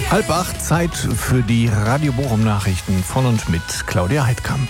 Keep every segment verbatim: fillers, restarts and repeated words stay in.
Halb acht, Zeit für die Radio Bochum Nachrichten von und mit Claudia Heidkamp.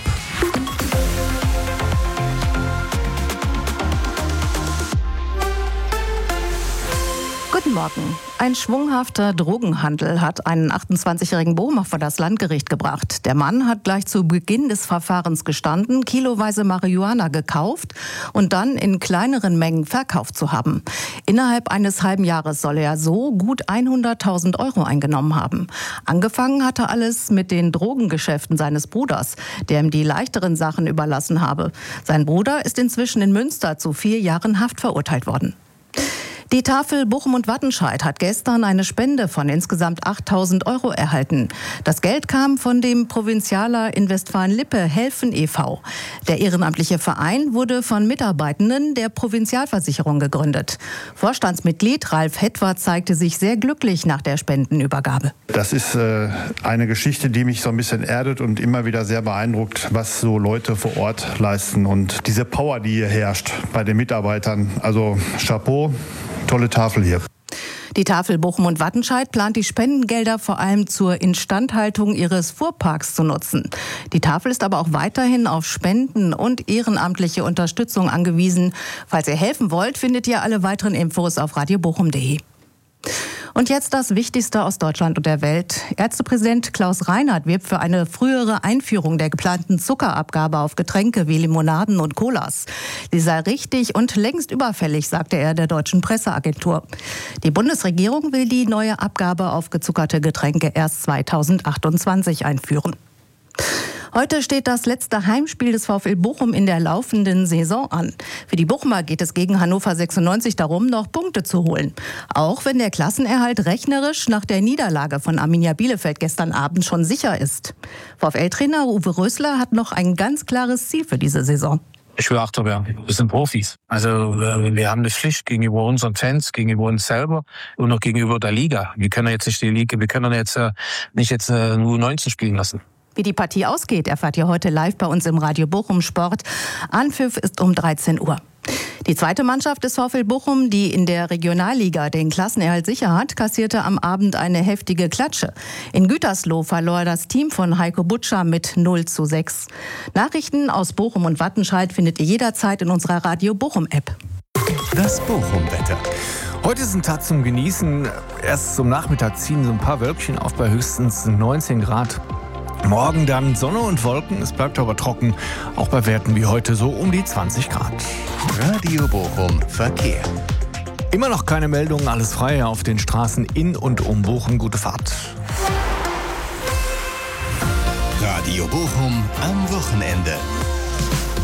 Guten Morgen. Ein schwunghafter Drogenhandel hat einen achtundzwanzigjährigen Bochumer vor das Landgericht gebracht. Der Mann hat gleich zu Beginn des Verfahrens gestanden, kiloweise Marihuana gekauft und dann in kleineren Mengen verkauft zu haben. Innerhalb eines halben Jahres soll er so gut hunderttausend Euro eingenommen haben. Angefangen hatte alles mit den Drogengeschäften seines Bruders, der ihm die leichteren Sachen überlassen habe. Sein Bruder ist inzwischen in Münster zu vier Jahren Haft verurteilt worden. Die Tafel Bochum und Wattenscheid hat gestern eine Spende von insgesamt achttausend Euro erhalten. Das Geld kam von dem Provinzialer in Westfalen-Lippe Helfen e V Der ehrenamtliche Verein wurde von Mitarbeitenden der Provinzialversicherung gegründet. Vorstandsmitglied Ralf Hetwer zeigte sich sehr glücklich nach der Spendenübergabe. Das ist äh, eine Geschichte, die mich so ein bisschen erdet und immer wieder sehr beeindruckt, was so Leute vor Ort leisten. Und diese Power, die hier herrscht bei den Mitarbeitern, also Chapeau. Tolle Tafel hier. Die Tafel Bochum und Wattenscheid plant die Spendengelder vor allem zur Instandhaltung ihres Fuhrparks zu nutzen. Die Tafel ist aber auch weiterhin auf Spenden und ehrenamtliche Unterstützung angewiesen. Falls ihr helfen wollt, findet ihr alle weiteren Infos auf radio bochum punkt de. Und jetzt das Wichtigste aus Deutschland und der Welt. Ärztepräsident Klaus Reinhardt wirbt für eine frühere Einführung der geplanten Zuckerabgabe auf Getränke wie Limonaden und Colas. Sie sei richtig und längst überfällig, sagte er der deutschen Presseagentur. Die Bundesregierung will die neue Abgabe auf gezuckerte Getränke erst zweitausendachtundzwanzig einführen. Heute steht das letzte Heimspiel des VfL Bochum in der laufenden Saison an. Für die Bochumer geht es gegen Hannover sechsundneunzig darum, noch Punkte zu holen. Auch wenn der Klassenerhalt rechnerisch nach der Niederlage von Arminia Bielefeld gestern Abend schon sicher ist. VfL-Trainer Uwe Rösler hat noch ein ganz klares Ziel für diese Saison. Ich will achter werden. Wir sind Profis. Also wir haben eine Pflicht gegenüber unseren Fans, gegenüber uns selber und auch gegenüber der Liga. Wir können jetzt nicht die Liga, wir können jetzt nicht jetzt nur neunzehn spielen lassen. Wie die Partie ausgeht, erfahrt ihr heute live bei uns im Radio Bochum Sport. Anpfiff ist um dreizehn Uhr. Die zweite Mannschaft des VfL Bochum, die in der Regionalliga den Klassenerhalt sicher hat, kassierte am Abend eine heftige Klatsche. In Gütersloh verlor das Team von Heiko Butscher mit null zu sechs. Nachrichten aus Bochum und Wattenscheid findet ihr jederzeit in unserer Radio Bochum App. Das Bochum-Wetter. Heute ist ein Tag zum Genießen. Erst zum Nachmittag ziehen so ein paar Wölkchen auf bei höchstens neunzehn Grad. Morgen dann Sonne und Wolken, es bleibt aber trocken, auch bei Werten wie heute so um die zwanzig Grad. Radio Bochum Verkehr. Immer noch keine Meldungen, alles frei auf den Straßen in und um Bochum. Gute Fahrt. Radio Bochum am Wochenende.